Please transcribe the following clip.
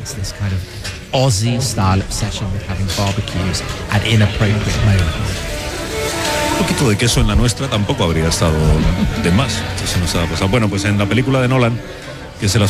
it's this kind of Aussie style obsession with having barbecues at inappropriate moments. Un poquito de queso en la nuestra tampoco habría estado de más. Eso nos ha pasado. Bueno, pues en la película de Nolan, que se las